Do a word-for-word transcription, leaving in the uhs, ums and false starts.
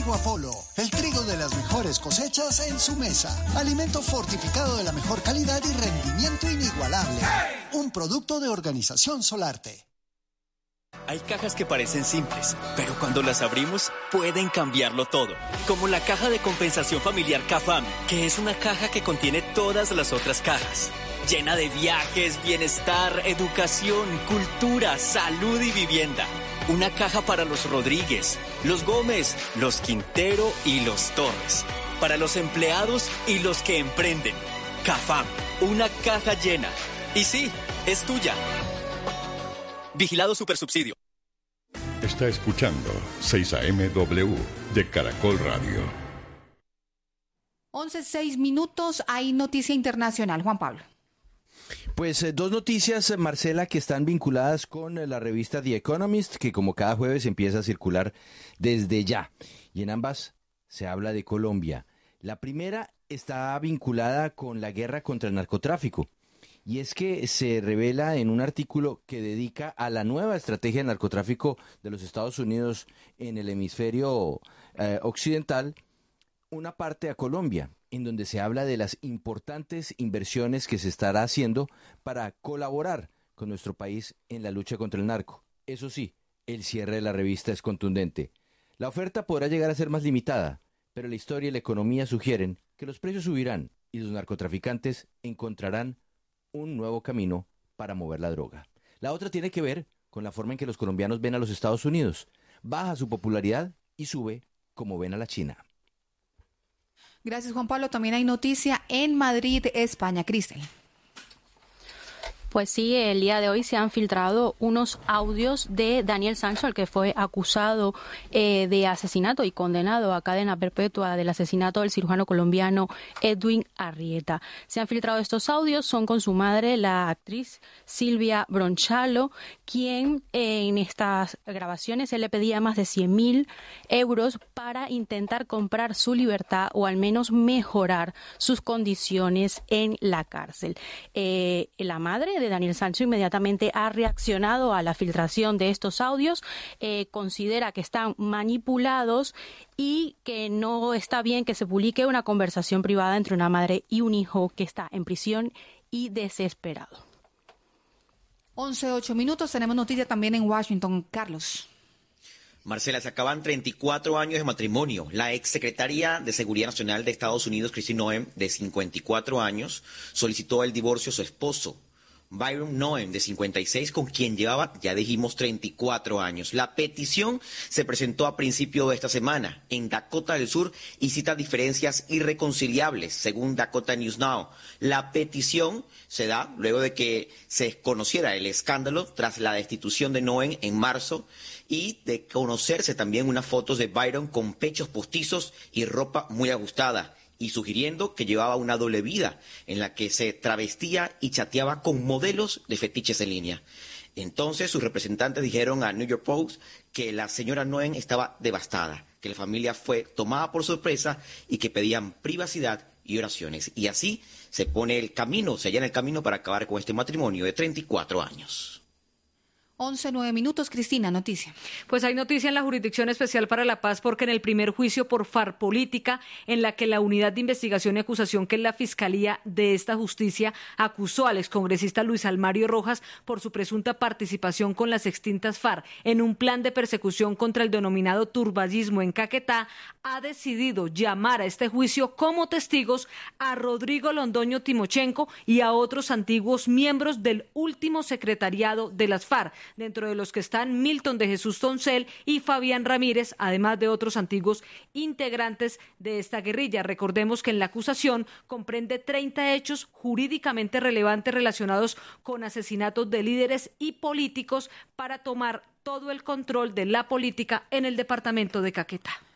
Trigo Apolo, el trigo de las mejores cosechas en su mesa. Alimento fortificado de la mejor calidad y rendimiento inigualable. Un producto de Organización Solarte. Hay cajas que parecen simples, pero cuando las abrimos pueden cambiarlo todo. Como la caja de compensación familiar CAFAM, que es una caja que contiene todas las otras cajas. Llena de viajes, bienestar, educación, cultura, salud y vivienda. Una caja para los Rodríguez, los Gómez, los Quintero y los Torres. Para los empleados y los que emprenden. CAFAM, una caja llena. Y sí, es tuya. Vigilado Supersubsidio. Está escuchando seis A M W de Caracol Radio. once, seis minutos, hay noticia internacional. Juan Pablo. Pues eh, dos noticias, Marcela, que están vinculadas con eh, la revista The Economist, que como cada jueves empieza a circular desde ya. Y en ambas se habla de Colombia. La primera está vinculada con la guerra contra el narcotráfico. Y es que se revela en un artículo que dedica a la nueva estrategia de narcotráfico de los Estados Unidos en el hemisferio eh, occidental, una parte a Colombia, en donde se habla de las importantes inversiones que se estará haciendo para colaborar con nuestro país en la lucha contra el narco. Eso sí, el cierre de la revista es contundente. La oferta podrá llegar a ser más limitada, pero la historia y la economía sugieren que los precios subirán y los narcotraficantes encontrarán un nuevo camino para mover la droga. La otra tiene que ver con la forma en que los colombianos ven a los Estados Unidos. Baja su popularidad y sube como ven a la China. Gracias, Juan Pablo. También hay noticia en Madrid, España. Cristel. Pues sí, el día de hoy se han filtrado unos audios de Daniel Sancho, el que fue acusado eh, de asesinato y condenado a cadena perpetua del asesinato del cirujano colombiano Edwin Arrieta. Se han filtrado estos audios, son con su madre, la actriz Silvia Bronchalo, quien eh, en estas grabaciones él le pedía más de cien mil euros para intentar comprar su libertad o al menos mejorar sus condiciones en la cárcel. Eh, la madre de Daniel Sancho inmediatamente ha reaccionado a la filtración de estos audios, eh, considera que están manipulados y que no está bien que se publique una conversación privada entre una madre y un hijo que está en prisión y desesperado. once, ocho minutos, tenemos noticia también en Washington. Carlos. Marcela, se acaban treinta y cuatro años de matrimonio. La exsecretaria de Seguridad Nacional de Estados Unidos, Kristi Noem, de cincuenta y cuatro años, solicitó el divorcio a su esposo, Byron Noem, de cincuenta y seis, con quien llevaba, ya dijimos, treinta y cuatro años. La petición se presentó a principio de esta semana en Dakota del Sur y cita diferencias irreconciliables, según Dakota News Now. La petición se da luego de que se conociera el escándalo tras la destitución de Noem en marzo y de conocerse también unas fotos de Byron con pechos postizos y ropa muy ajustada, y sugiriendo que llevaba una doble vida en la que se travestía y chateaba con modelos de fetiches en línea. Entonces sus representantes dijeron a New York Post que la señora Noem estaba devastada, que la familia fue tomada por sorpresa y que pedían privacidad y oraciones. Y así se pone el camino, se allana el camino para acabar con este matrimonio de treinta y cuatro años. once, nueve minutos. Cristina, noticia. Pues hay noticia en la Jurisdicción Especial para la Paz porque en el primer juicio por Farc Política, en la que la Unidad de Investigación y Acusación, que es la Fiscalía de esta justicia, acusó al excongresista Luis Almario Rojas por su presunta participación con las extintas Farc en un plan de persecución contra el denominado turballismo en Caquetá, ha decidido llamar a este juicio como testigos a Rodrigo Londoño Timochenko y a otros antiguos miembros del último secretariado de las Farc, dentro de los que están Milton de Jesús Toncel y Fabián Ramírez, además de otros antiguos integrantes de esta guerrilla. Recordemos que en la acusación comprende treinta hechos jurídicamente relevantes relacionados con asesinatos de líderes y políticos para tomar todo el control de la política en el departamento de Caquetá.